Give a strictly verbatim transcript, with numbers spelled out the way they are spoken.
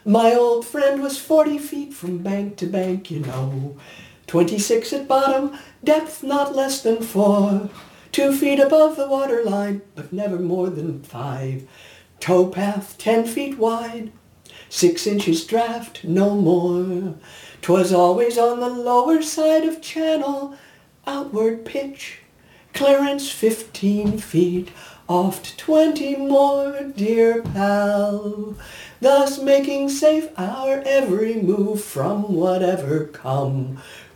My old friend was forty feet from bank to bank, you know. Twenty-six at bottom, depth not less than four. Two feet above the waterline, but never more than five. Towpath ten feet wide, six inches draft, no more. 'Twas always on the lower side of channel, outward pitch, clearance fifteen feet, oft twenty more, dear pal, thus making safe our every move from whatever come.